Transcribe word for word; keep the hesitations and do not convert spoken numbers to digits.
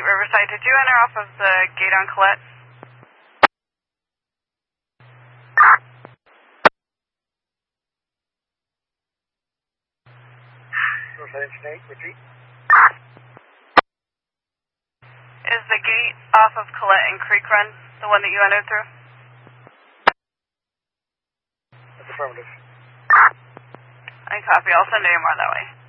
Riverside. Did you enter off of the gate on Colette? Riverside eight, retreat. Is the gate off of Colette and Creek Run the one that you entered through? That's affirmative. I copy. I'll send A M R that way.